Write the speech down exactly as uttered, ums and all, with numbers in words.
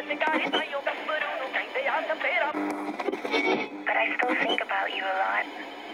But I still think about you a lot.